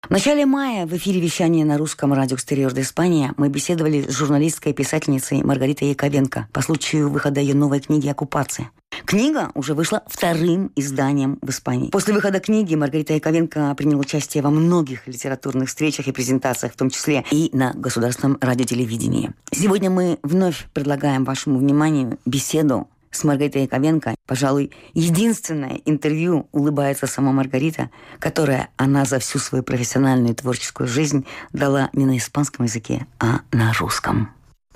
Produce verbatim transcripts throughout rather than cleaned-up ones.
В начале мая в эфире вещания на русском радио «Экстерьор де Испания» мы беседовали с журналисткой и писательницей Маргаритой Яковенко по случаю выхода ее новой книги «Оккупация». Книга уже вышла вторым изданием в Испании. После выхода книги Маргарита Яковенко приняла участие во многих литературных встречах и презентациях, в том числе и на государственном радиотелевидении. Сегодня мы вновь предлагаем вашему вниманию беседу с Маргаритой Яковенко. Пожалуй, единственное интервью улыбается сама Маргарита, которое она за всю свою профессиональную и творческую жизнь дала не на испанском языке, а на русском.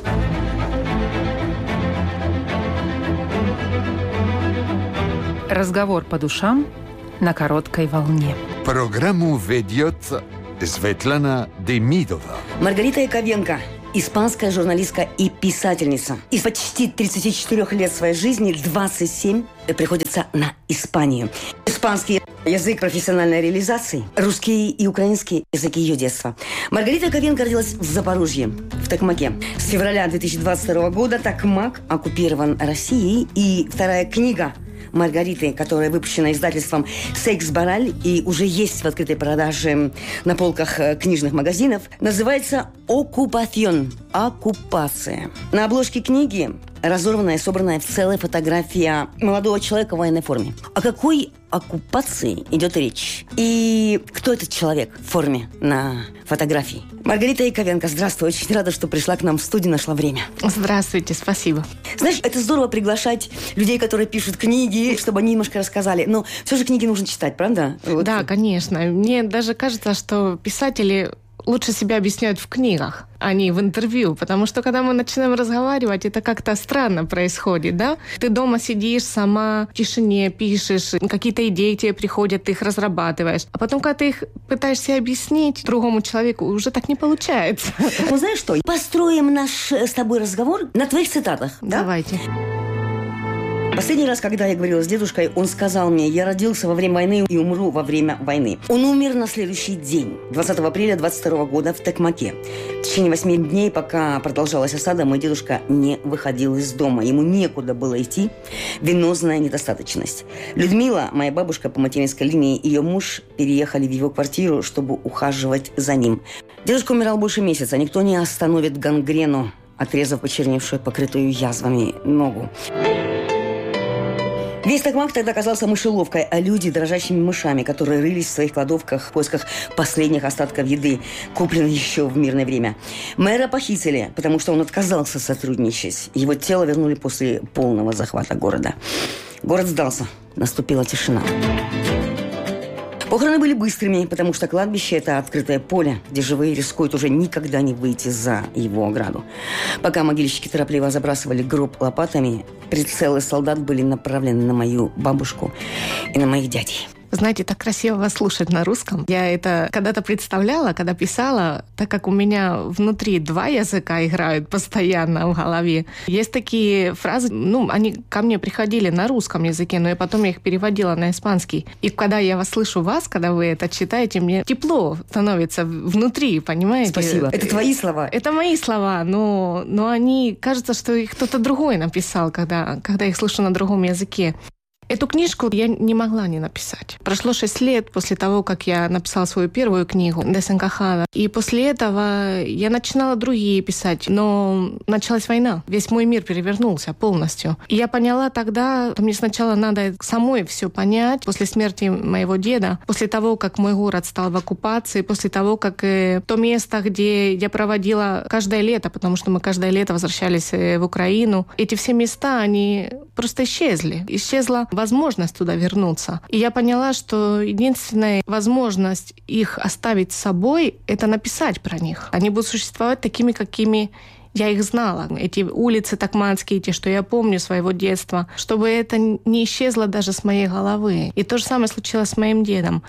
Разговор по душам на короткой волне. Программу ведет Светлана Демидова. Маргарита Яковенко – испанская журналистка и писательница. Из почти тридцати четырёх лет своей жизни двадцать семь приходится на Испанию. Испанский язык профессиональной реализации, русский и украинский языки ее детства. Маргарита Яковенко родилась в Запорожье, в Токмаке. С февраля две тысячи двадцать второго года Токмак оккупирован Россией, и вторая книга Маргариты, которая выпущена издательством «Секс Бораль» и уже есть в открытой продаже на полках книжных магазинов, называется «Оккупацион» – «Оккупация». На обложке книги разорванная, собранная в целой фотография молодого человека в военной форме. О какой оккупации идет речь? И кто этот человек в форме на фотографии? Маргарита Яковенко, здравствуй. Очень рада, что пришла к нам в студию, нашла время. Здравствуйте, спасибо. Знаешь, это здорово приглашать людей, которые пишут книги, чтобы они немножко рассказали. Но все же книги нужно читать, правда? Вот. Да, конечно. Мне даже кажется, что писатели лучше себя объясняют в книгах, а не в интервью, потому что когда мы начинаем разговаривать, это как-то странно происходит, да? Ты дома сидишь сама, в тишине пишешь, какие-то идеи тебе приходят, ты их разрабатываешь, а потом, когда ты их пытаешься объяснить другому человеку, уже так не получается. Ну, знаешь что, построим наш с тобой разговор на твоих цитатах, да? Давайте. Последний раз, когда я говорила с дедушкой, он сказал мне: я родился во время войны и умру во время войны. Он умер на следующий день, двадцатого апреля двадцать второго года в Токмаке. В течение восьми дней, пока продолжалась осада, мой дедушка не выходил из дома. Ему некуда было идти. Венозная недостаточность. Людмила, моя бабушка по материнской линии, ее муж переехали в его квартиру, чтобы ухаживать за ним. Дедушка умирал больше месяца. Никто не остановит гангрену, отрезав почерневшую, покрытую язвами ногу. Весь Токмак тогда оказался мышеловкой, а люди – дрожащими мышами, которые рылись в своих кладовках в поисках последних остатков еды, купленной еще в мирное время. Мэра похитили, потому что он отказался сотрудничать. Его тело вернули после полного захвата города. Город сдался. Наступила тишина. Похороны были быстрыми, потому что кладбище – это открытое поле, где живые рискуют уже никогда не выйти за его ограду. Пока могильщики торопливо забрасывали гроб лопатами, прицелы солдат были направлены на мою бабушку и на моих дядей. Знаете, так красиво вас слушать на русском. Я это когда-то представляла, когда писала, так как у меня внутри два языка играют постоянно в голове. Есть такие фразы, ну, они ко мне приходили на русском языке, но я потом их переводила на испанский. И когда я вас слышу вас, когда вы это читаете, мне тепло становится внутри, понимаете? Спасибо. Это твои слова? Это мои слова, но, но они, кажется, что их кто-то другой написал, когда, когда их слышу на другом языке. Эту книжку я не могла не написать. Прошло шесть лет после того, как я написала свою первую книгу «Desencajada». И после этого я начинала другие писать. Но началась война. Весь мой мир перевернулся полностью. И я поняла тогда, что мне сначала надо самой все понять. После смерти моего деда, после того, как мой город стал в оккупации, после того, как э, то место, где я проводила каждое лето, потому что мы каждое лето возвращались э, в Украину, эти все места, они просто исчезли. Исчезла возможность туда вернуться. И я поняла, что единственная возможность их оставить с собой — это написать про них. Они будут существовать такими, какими я их знала. Эти улицы токмацкие, те, что я помню своего детства, чтобы это не исчезло даже с моей головы. И то же самое случилось с моим дедом.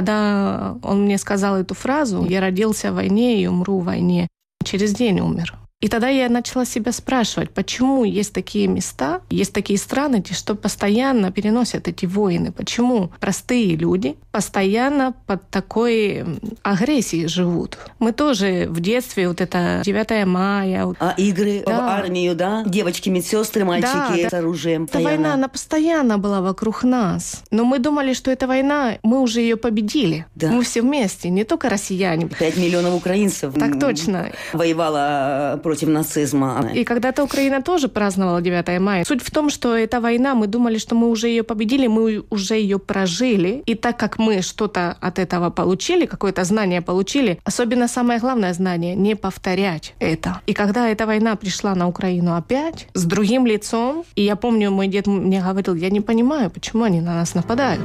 Когда он мне сказал эту фразу: «Я родился в войне и умру в войне», через день умер. И тогда я начала себя спрашивать, почему есть такие места, есть такие страны, что постоянно переносят эти войны. Почему простые люди постоянно под такой агрессией живут? Мы тоже в детстве, вот это девятое мая. А игры да. в армию, да? Девочки-медсестры, мальчики да, с оружием. Эта война, она постоянно была вокруг нас. Но мы думали, что эта война, мы уже ее победили. Да. Мы все вместе, не только россияне. Пять миллионов украинцев. Так точно. Воевала против нацизма. И когда-то Украина тоже праздновала девятое мая. Суть в том, что эта война, мы думали, что мы уже ее победили, мы уже ее прожили. И так как мы что-то от этого получили, какое-то знание получили, особенно самое главное знание — не повторять это. И когда эта война пришла на Украину опять, с другим лицом, и я помню, мой дед мне говорил, я не понимаю, почему они на нас нападают.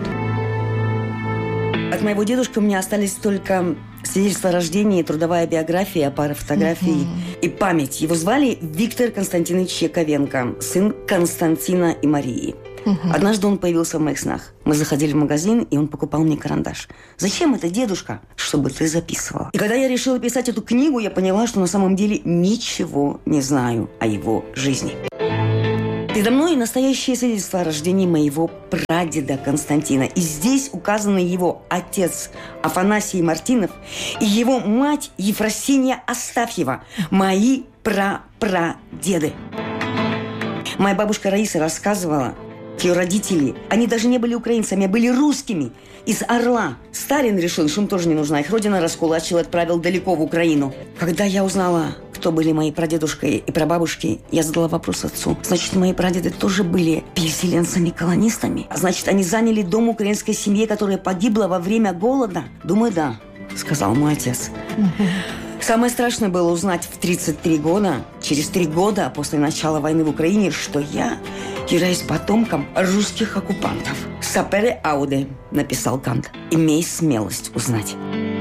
От моего дедушки у меня остались только свидетельство о рождении, трудовая биография, пара фотографий uh-huh. и память. Его звали Виктор Константинович Яковенко, сын Константина и Марии. Uh-huh. Однажды он появился в моих снах. Мы заходили в магазин, и он покупал мне карандаш. «Зачем это, дедушка?» «Чтобы ты записывала». И когда я решила писать эту книгу, я поняла, что на самом деле ничего не знаю о его жизни. Передо мной настоящее свидетельство о рождении моего прадеда Константина. И здесь указаны его отец Афанасий Мартинов и его мать Ефросинья Астафьева, мои прапрадеды. Моя бабушка Раиса рассказывала, ее родители, они даже не были украинцами, а были русскими, из Орла. Сталин решил, что им тоже не нужна их родина, раскулачил и отправил далеко в Украину. Когда я узнала, кто были мои прадедушка и прабабушки, я задала вопрос отцу. Значит, мои прадеды тоже были переселенцами-колонистами? Значит, они заняли дом украинской семьи, которая погибла во время голода? Думаю, да, сказал мой отец. Самое страшное было узнать в тридцать три года, через три года после начала войны в Украине, что я являюсь потомком русских оккупантов. «Сапере ауде», написал Кант. «Имей смелость узнать».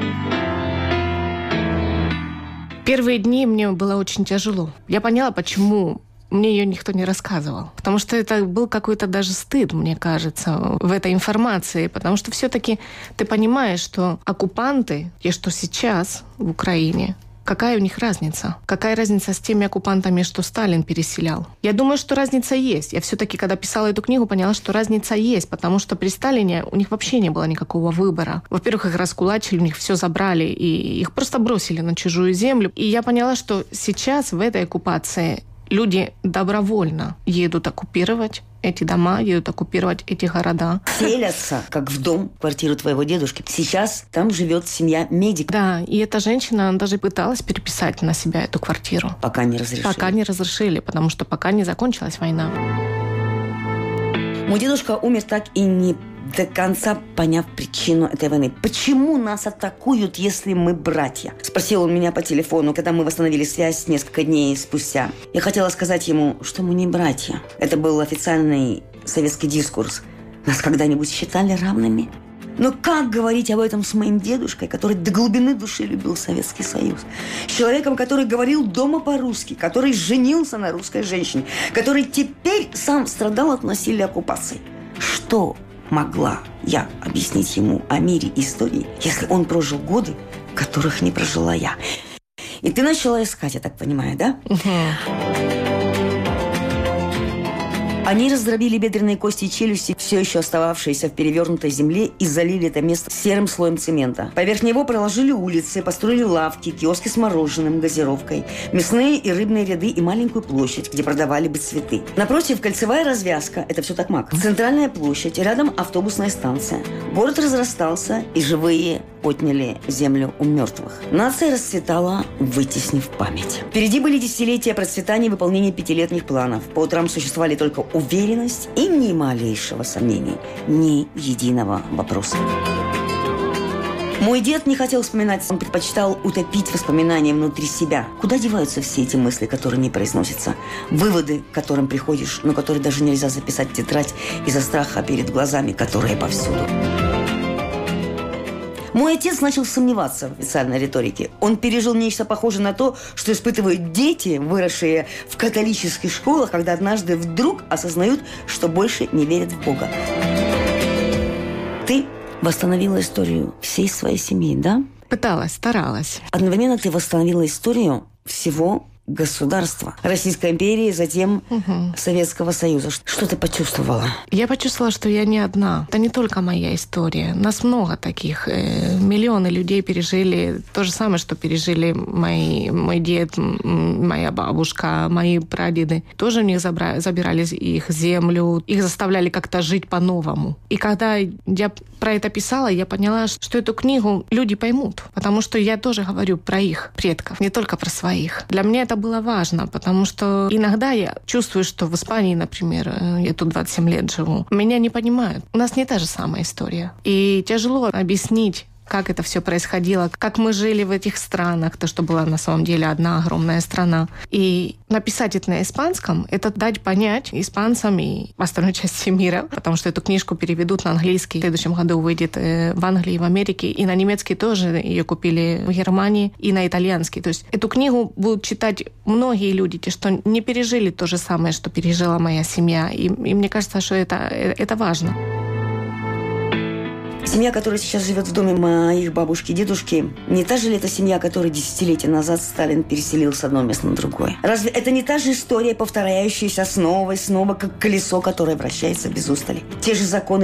Первые дни мне было очень тяжело. Я поняла, почему мне ее никто не рассказывал. Потому что это был какой-то даже стыд, мне кажется, в этой информации. Потому что все-таки ты понимаешь, что оккупанты, те, что сейчас в Украине, какая у них разница? Какая разница с теми оккупантами, что Сталин переселял? Я думаю, что разница есть. Я все-таки, когда писала эту книгу, поняла, что разница есть, потому что при Сталине у них вообще не было никакого выбора. Во-первых, их раскулачили, у них все забрали, и их просто бросили на чужую землю. И я поняла, что сейчас в этой оккупации люди добровольно едут оккупировать эти дома, едут оккупировать эти города. Селятся, как в дом, квартиру твоего дедушки. Сейчас там живет семья медиков. Да, и эта женщина, она даже пыталась переписать на себя эту квартиру. Пока не разрешили. Пока не разрешили, потому что пока не закончилась война. Мой дедушка умер так и не до конца поняв причину этой войны. «Почему нас атакуют, если мы братья?» Спросил он меня по телефону, когда мы восстановили связь несколько дней спустя. Я хотела сказать ему, что мы не братья. Это был официальный советский дискурс. Нас когда-нибудь считали равными? Но как говорить об этом с моим дедушкой, который до глубины души любил Советский Союз? С человеком, который говорил дома по-русски, который женился на русской женщине, который теперь сам страдал от насилия оккупации. Что могла я объяснить ему о мире и истории, если он прожил годы, которых не прожила я? И ты начала искать, я так понимаю, да? Они раздробили бедренные кости и челюсти, все еще остававшиеся в перевернутой земле, и залили это место серым слоем цемента. Поверх него проложили улицы, построили лавки, киоски с мороженым, газировкой, мясные и рыбные ряды и маленькую площадь, где продавали бы цветы. Напротив, кольцевая развязка, это все так мак. Центральная площадь, рядом автобусная станция. Город разрастался, и живые отняли землю у мертвых. Нация расцветала, вытеснив память. Впереди были десятилетия процветания и выполнения пятилетних планов. По утрам существовали только уверенность и ни малейшего сомнения, ни единого вопроса. Мой дед не хотел вспоминать, он предпочитал утопить воспоминания внутри себя. Куда деваются все эти мысли, которые не произносятся? Выводы, к которым приходишь, но которые даже нельзя записать в тетрадь из-за страха перед глазами, которые повсюду. Мой отец начал сомневаться в официальной риторике. Он пережил нечто похожее на то, что испытывают дети, выросшие в католических школах, когда однажды вдруг осознают, что больше не верят в Бога. Ты восстановила историю всей своей семьи, да? Пыталась, старалась. Одновременно ты восстановила историю всего государства. Российской империи, затем угу. Советского Союза. Что ты почувствовала? Я почувствовала, что я не одна. Это не только моя история. Нас много таких. Миллионы людей пережили то же самое, что пережили мои, мой дед, моя бабушка, мои прадеды. Тоже у них забра- забирали их землю, их заставляли как-то жить по-новому. И когда я про это писала, я поняла, что эту книгу люди поймут, потому что я тоже говорю про их предков, не только про своих. Для меня это было важно, потому что иногда я чувствую, что в Испании, например, я тут двадцать семь лет живу, меня не понимают. У нас не та же самая история. И тяжело объяснить, как это все происходило, как мы жили в этих странах, то, что была на самом деле одна огромная страна. И написать это на испанском, это дать понять испанцам и остальной части мира, потому что эту книжку переведут на английский. В следующем году выйдет в Англии, в Америке, и на немецкий тоже ее купили в Германии, и на итальянский. То есть эту книгу будут читать многие люди, те, что не пережили то же самое, что пережила моя семья. И, и мне кажется, что это, это важно. Семья, которая сейчас живет в доме моих бабушки и дедушки, не та же ли это семья, которая десятилетия назад Сталин переселил с одного места на другое? Разве это не та же история, повторяющаяся снова и снова, как колесо, которое вращается без устали? Те же законы